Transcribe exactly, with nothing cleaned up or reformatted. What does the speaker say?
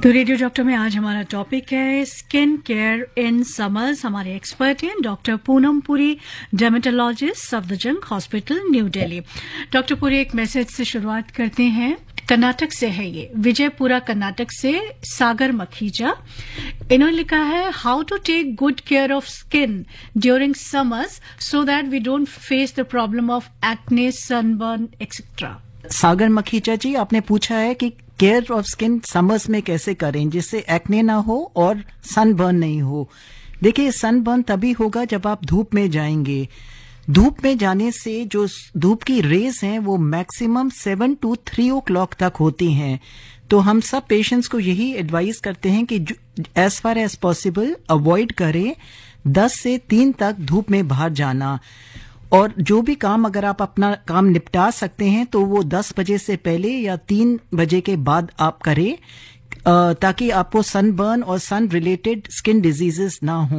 तो radio doctor में आज हमारा टॉपिक है स्किन केयर इन समर्स। हमारे एक्सपर्ट हैं doctor Poonam Puri, dermatologist, Safdarjung hospital, new Delhi. Doctor Puri, एक मैसेज से शुरुआत करते हैं। कर्नाटक से है ये, विजयपुरा कर्नाटक से सागर मखीजा। इन्होंने लिखा है, how to take good care of skin during summers so that we don't face the problem of acne, sunburn etcetera. सागर मखीजा जी, आपने पूछा है कि केयर ऑफ स्किन समर्स में कैसे करें जिससे एक्ने ना हो और सनबर्न नहीं हो। देखिए, सनबर्न तभी होगा जब आप धूप में जाएंगे। धूप में जाने से जो धूप की रेज हैं वो maximum seven to three O clock तक होती हैं। तो हम सब पेशेंट्स को यही एडवाइस करते हैं कि as far as possible avoid करें दस से तीन तक धूप में बाहर जाना। और जो भी काम अगर आप अपना काम निपटा सकते हैं तो वो दस बजे से पहले या तीन बजे के बाद आप करें, ताकि आपको सनबर्न और सन रिलेटेड स्किन डिजीजेस ना हो।